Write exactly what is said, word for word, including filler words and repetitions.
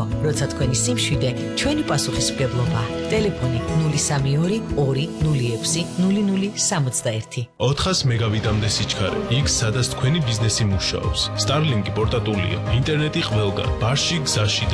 გაგიგო, როცა თქვენი სიმშვიდე ჩვენი პასუხისმგებლობა. ტელეფონი ნული სამი ორი ორი ნული ექვსი ნული ნული სამოცდაერთი. ოთხას მეგაბიტამდე სიჩქარე, იქ სადაც თქვენი ბიზნესი მუშაობს. Starlink-ი პორტატულია, ინტერნეტი ყველგან, ბარში, გზაში.